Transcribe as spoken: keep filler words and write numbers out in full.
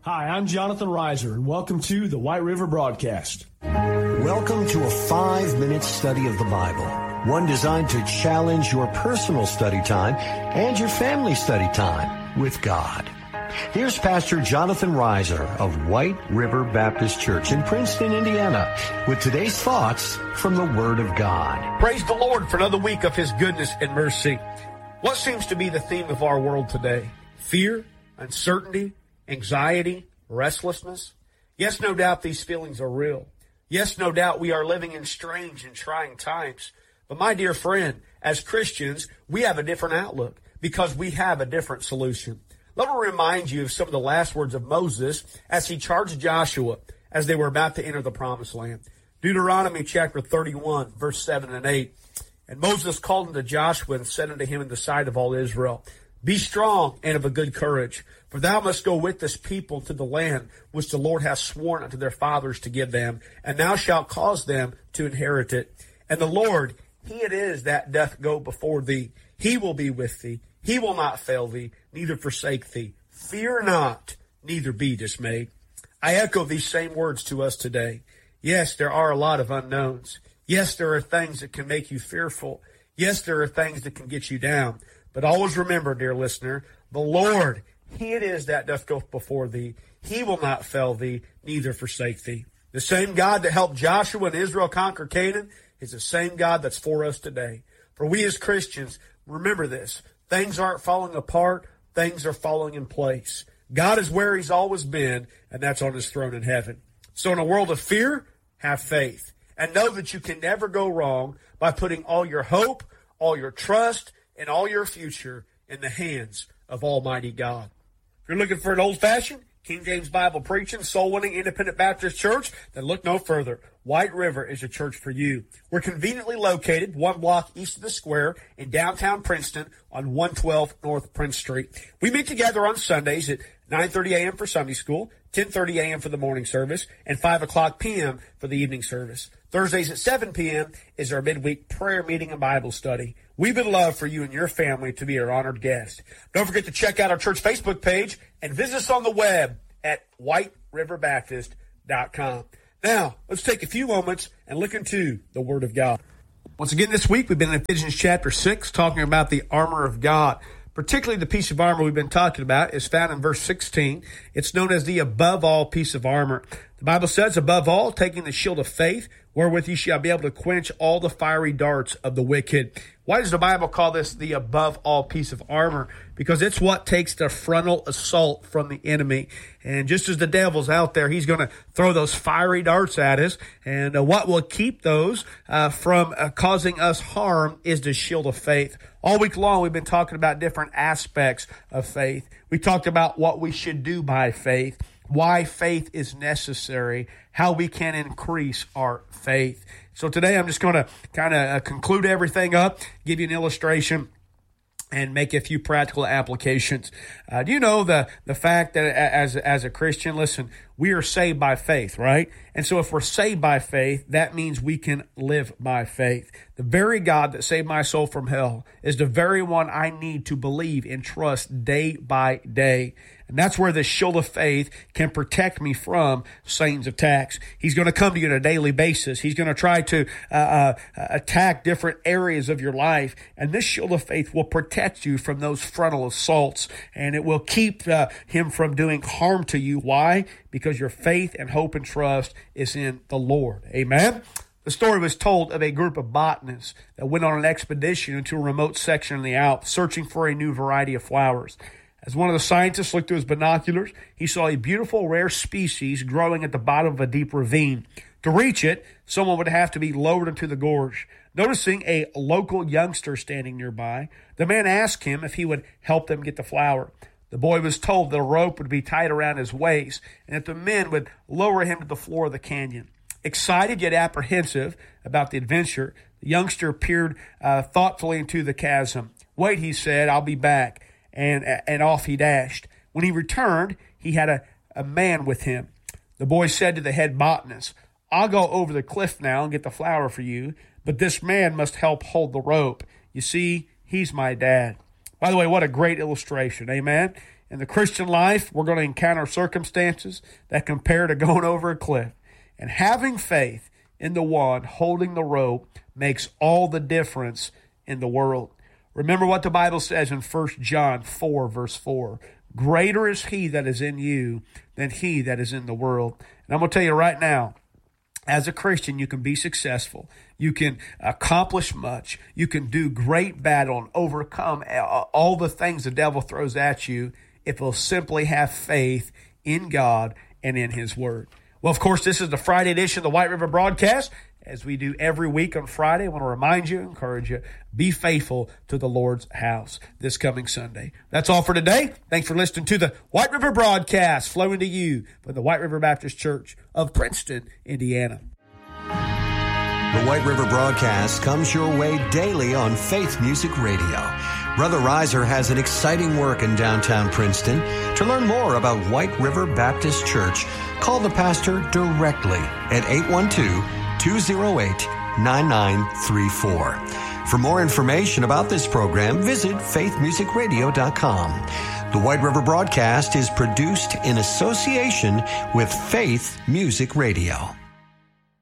Hi, I'm Jonathan Reiser, and welcome to the White River Broadcast. Welcome to a five-minute study of the Bible, one designed to challenge your personal study time and your family study time with God. Here's Pastor Jonathan Reiser of White River Baptist Church in Princeton, Indiana, with today's thoughts from the Word of God. Praise the Lord for another week of His goodness and mercy. What seems to be the theme of our world today? Fear, uncertainty, anxiety, restlessness. Yes, no doubt these feelings are real. Yes, no doubt we are living in strange and trying times. But my dear friend, as Christians, we have a different outlook because we have a different solution. Let me remind you of some of the last words of Moses as he charged Joshua as they were about to enter the promised land. Deuteronomy chapter thirty-one, verse seven and eight. And Moses called unto Joshua and said unto him in the sight of all Israel, Be strong and of a good courage, for thou must go with this people to the land which the Lord hath sworn unto their fathers to give them, and thou shalt cause them to inherit it. And the Lord, He it is that doth go before thee. He will be with thee. He will not fail thee, neither forsake thee. Fear not, neither be dismayed. I echo these same words to us today. Yes, there are a lot of unknowns. Yes, there are things that can make you fearful. Yes, there are things that can get you down. But always remember, dear listener, the Lord, He it is that doth go before thee. He will not fail thee, neither forsake thee. The same God that helped Joshua and Israel conquer Canaan is the same God that's for us today. For we as Christians, remember this. Things aren't falling apart. Things are falling in place. God is where He's always been, and that's on His throne in heaven. So in a world of fear, have faith. And know that you can never go wrong by putting all your hope, all your trust, and all your future in the hands of Almighty God. If you're looking for an old-fashioned, King James Bible preaching, soul-winning Independent Baptist church, then look no further. White River is a church for you. We're conveniently located one block east of the square in downtown Princeton on one twelve North Prince Street. We meet together on Sundays at nine thirty a.m. for Sunday school, ten thirty a.m. for the morning service, and five o'clock p.m. for the evening service. Thursdays at seven p.m. is our midweek prayer meeting and Bible study. We would love for you and your family to be our honored guest. Don't forget to check out our church Facebook page and visit us on the web at white river baptist dot com. Now, let's take a few moments and look into the Word of God. Once again this week, we've been in Ephesians chapter six, talking about the armor of God. Particularly the piece of armor we've been talking about is found in verse sixteen. It's known as the above all piece of armor. The Bible says, above all, taking the shield of faith, wherewith ye shall be able to quench all the fiery darts of the wicked. Why does the Bible call this the above all piece of armor? Because it's what takes the frontal assault from the enemy. And just as the devil's out there, he's going to throw those fiery darts at us. And uh, what will keep those uh, from uh, causing us harm is the shield of faith. All week long, we've been talking about different aspects of faith. We talked about what we should do by faith, why faith is necessary, how we can increase our faith. So today I'm just going to kind of uh, conclude everything up, give you an illustration, and make a few practical applications. Uh, do you know the the fact that as as a Christian, listen, we are saved by faith, right? And so if we're saved by faith, that means we can live by faith. The very God that saved my soul from hell is the very one I need to believe and trust day by day. And that's where the shield of faith can protect me from Satan's attacks. He's going to come to you on a daily basis. He's going to try to uh, uh, attack different areas of your life. And this shield of faith will protect you from those frontal assaults. And it will keep uh, him from doing harm to you. Why? Because your faith and hope and trust is in the Lord. Amen? The story was told of a group of botanists that went on an expedition into a remote section of the Alps, searching for a new variety of flowers. As one of the scientists looked through his binoculars, he saw a beautiful rare species growing at the bottom of a deep ravine. To reach it, someone would have to be lowered into the gorge. Noticing a local youngster standing nearby, the man asked him if he would help them get the flower. The boy was told that a rope would be tied around his waist and that the men would lower him to the floor of the canyon. Excited yet apprehensive about the adventure, the youngster peered uh, thoughtfully into the chasm. "Wait," he said, "I'll be back." And and off he dashed. When he returned, he had a, a man with him. The boy said to the head botanist, "I'll go over the cliff now and get the flower for you, but this man must help hold the rope. You see, he's my dad." By the way, what a great illustration, amen? In the Christian life, we're going to encounter circumstances that compare to going over a cliff. And having faith in the one holding the rope makes all the difference in the world. Remember what the Bible says in First John four, verse four. Greater is he that is in you than he that is in the world. And I'm going to tell you right now, as a Christian, you can be successful. You can accomplish much. You can do great battle and overcome all the things the devil throws at you if you'll simply have faith in God and in his word. Well, of course, this is the Friday edition of the White River Broadcast. As we do every week on Friday, I want to remind you, encourage you, be faithful to the Lord's house this coming Sunday. That's all for today. Thanks for listening to the White River Broadcast, flowing to you from the White River Baptist Church of Princeton, Indiana. The White River Broadcast comes your way daily on Faith Music Radio. Brother Reiser has an exciting work in downtown Princeton. To learn more about White River Baptist Church, call the pastor directly at eight one two, two oh eight, nine nine three four. For more information about this program, visit faith music radio dot com. The White River Broadcast is produced in association with Faith Music Radio.